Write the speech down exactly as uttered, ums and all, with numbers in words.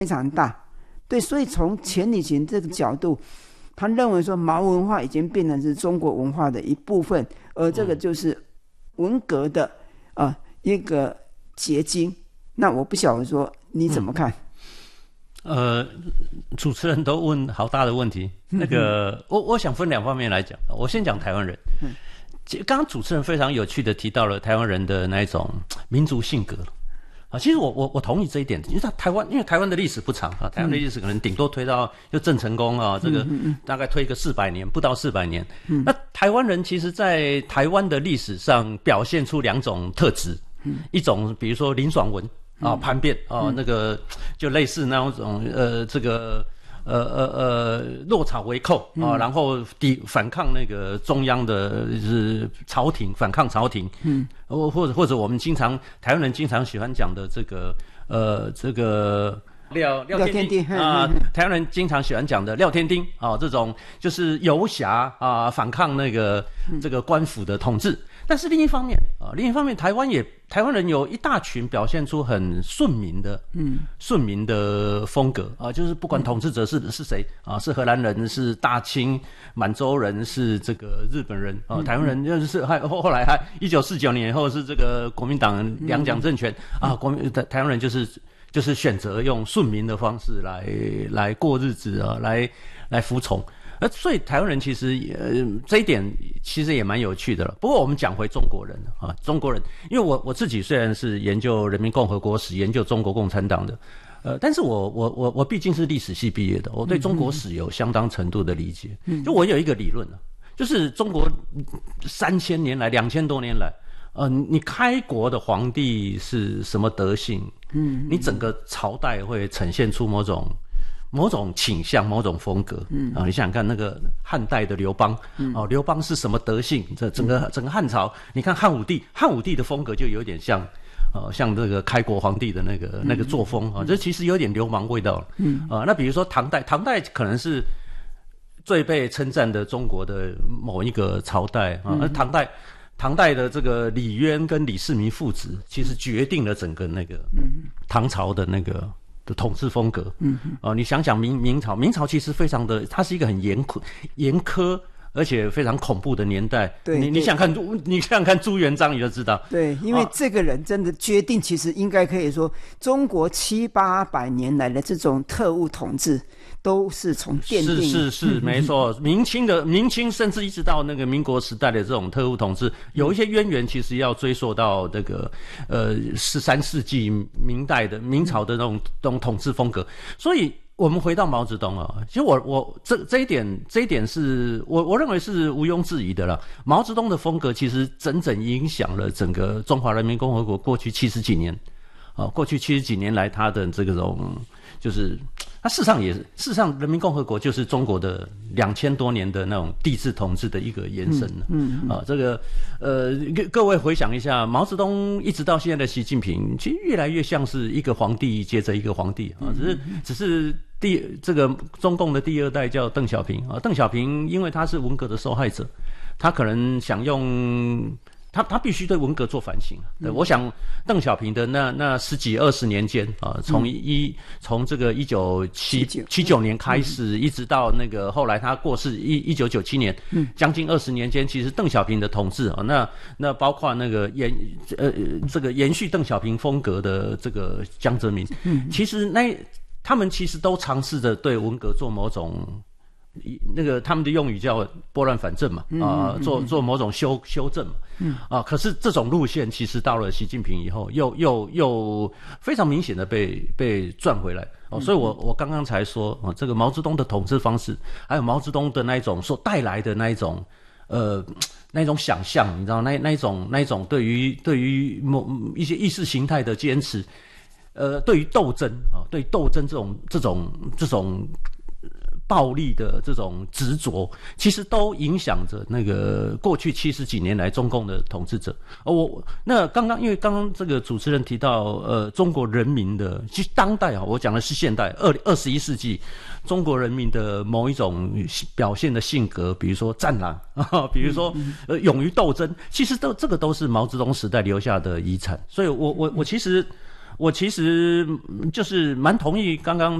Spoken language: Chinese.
非常大。对，所以从钱理群这个角度，他认为说毛文化已经变成是中国文化的一部分，而这个就是文革的呃一个结晶。那我不晓得说你怎么看？ 嗯、呃，主持人都问好大的问题，那个我我想分两方面来讲，我先讲台湾人。嗯，刚刚主持人非常有趣的提到了台湾人的那一种民族性格啊，其实我我我同意这一点，因为台湾因为台湾的历史不长啊，台湾的历史可能顶多推到就郑成功啊，这个大概推个四百年，不到四百年。嗯，那台湾人其实在台湾的历史上表现出两种特质，嗯，一种比如说林爽文。啊，叛变啊，嗯、那个就类似那种呃，这个呃呃呃落草为寇啊，嗯、然后抵反抗那个中央的就是朝廷，反抗朝廷，嗯，或或者或者我们经常台湾人经常喜欢讲的这个呃这个。廖廖天丁啊、呃，台湾人经常喜欢讲的廖天丁啊，这种就是游侠啊，反抗那个这个官府的统治。但是另一方面啊，另一方面，台湾也台湾人有一大群表现出很顺民的，嗯，顺民的风格啊，就是不管统治者是是谁啊，是荷兰人，是大清满洲人，是这个日本人啊，台湾人就是还后后来还一九四九年以后是这个国民党两蒋政权啊，国民台台湾人就是。就是选择用顺民的方式来来过日子啊，来来服从。而所以台湾人其实呃这一点其实也蛮有趣的了。不过我们讲回中国人啊，中国人，因为我我自己虽然是研究人民共和国史、研究中国共产党的，呃，但是我我我我毕竟是历史系毕业的，我对中国史有相当程度的理解。就我有一个理论呢、啊，就是中国三千年来、两千多年来。呃，你开国的皇帝是什么德性？嗯，你整个朝代会呈现出某种某种倾向、某种风格。嗯啊，你想想看，那个汉代的刘邦，嗯、哦，刘邦是什么德性？这整个整个汉朝，你看汉武帝，汉武帝的风格就有点像，呃，像这个开国皇帝的那个那个作风啊、哦，这其实有点流氓味道。嗯啊、呃，那比如说唐代，唐代可能是最被称赞的中国的某一个朝代啊，而唐代。唐代的这个李渊跟李世民父子，其实决定了整个那个唐朝的那个的统治风格。嗯，哦，你想想明明朝，明朝其实非常的，它是一个很严苛、严苛而且非常恐怖的年代。对，你你想看，你想想看朱元璋，你就知道。 对，因为这个人真的决定，其实应该可以说，中国七八百年来的这种特务统治。都是从奠定是是是没错，明清的明清甚至一直到那个民国时代的这种特务统治，有一些渊源其实要追溯到这个呃十三世纪明代的明朝的那种那种统治风格。所以我们回到毛泽东啊，其实我我这这一点这一点是我我认为是毋庸置疑的了。毛泽东的风格其实整整影响了整个中华人民共和国过去七十几年啊，过去七十几年来他的这种就是。它事实上也是，事实上，人民共和国就是中国的两千多年的那种帝制统治的一个延伸了。嗯，嗯啊，这个呃，各位回想一下，毛泽东一直到现在的习近平，其实越来越像是一个皇帝接着一个皇帝啊，只是只是第这个中共的第二代叫邓小平啊，邓小平因为他是文革的受害者，他可能想用。他他必须对文革做反省。对，我想邓小平的那那十几二十年间啊，从一从这个一九七七九年开始，一直到那个后来他过世一一九九七年，将近二十年间，其实邓小平的统治啊，那那包括那个延呃这个延续邓小平风格的这个江泽民，其实那他们其实都尝试着对文革做某种。那个他们的用语叫拨乱反正嘛，啊、呃，做做某种修修正嘛，嗯啊，可是这种路线其实到了习近平以后，又又又非常明显的被被转回来哦，所以我我刚刚才说啊，这个毛泽东的统治方式，还有毛泽东的那一种所带来的那一种呃那一种想象，你知道那那一种那一种对于对于某一些意识形态的坚持，呃，对于斗争啊，对斗争这种这种这种。暴力的这种执着，其实都影响着那个过去七十几年来中共的统治者。哦，我那刚刚因为刚刚这个主持人提到，呃，中国人民的，其实当代啊，我讲的是现代二二十一世纪中国人民的某一种表现的性格，比如说战狼啊，比如说呃勇于斗争，其实都这个都是毛泽东时代留下的遗产。所以我我我其实。 我其实就是蛮同意刚刚